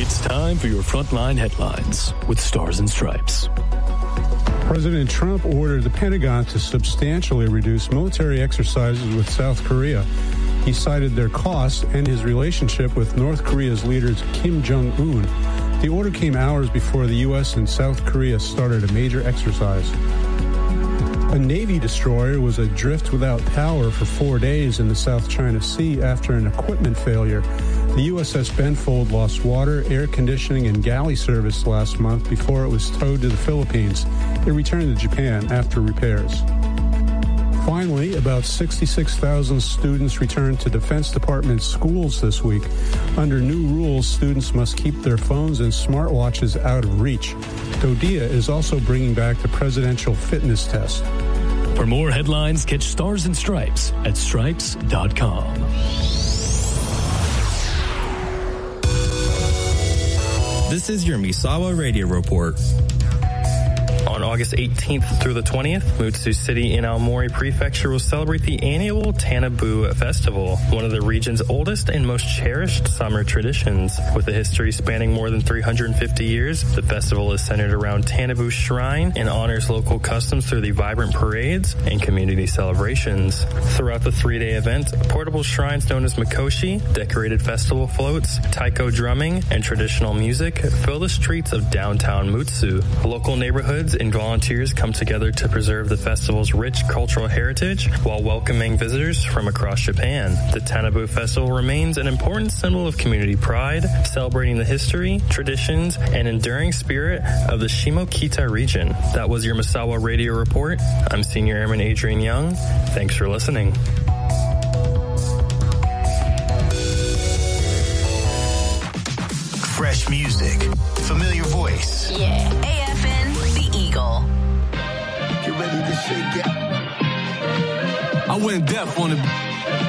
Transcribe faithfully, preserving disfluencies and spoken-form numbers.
It's time for your Frontline Headlines with Stars and Stripes. President Trump ordered the Pentagon to substantially reduce military exercises with South Korea. He cited their costs and his relationship with North Korea's leader Kim Jong-un. The order came hours before the U S and South Korea started a major exercise. A Navy destroyer was adrift without power for four days in the South China Sea after an equipment failure. The U S S Benfold lost water, air conditioning, and galley service last month before it was towed to the Philippines. It returned to Japan after repairs. Finally, about sixty-six thousand students returned to Defense Department schools this week. Under new rules, students must keep their phones and smartwatches out of reach. DoDEA is also bringing back the presidential fitness test. For more headlines, catch Stars and Stripes at stripes dot com. This is your Misawa Radio Report. On August eighteenth through the twentieth, Mutsu City in Aomori Prefecture will celebrate the annual Tanabu Festival, one of the region's oldest and most cherished summer traditions. With a history spanning more than three hundred fifty years, the festival is centered around Tanabu Shrine and honors local customs through the vibrant parades and community celebrations. Throughout the three-day event, portable shrines known as Mikoshi, decorated festival floats, taiko drumming, and traditional music fill the streets of downtown Mutsu. Local neighborhoods and volunteers come together to preserve the festival's rich cultural heritage while welcoming visitors from across Japan. The Tanabu Festival remains an important symbol of community pride, celebrating the history, traditions, and enduring spirit of the Shimokita region. That was your Misawa Radio Report. I'm Senior Airman Adrian Young. Thanks for listening. Fresh music, familiar voice. Yeah. A F N, The Eagle. Get ready to shake it. I went deaf on it.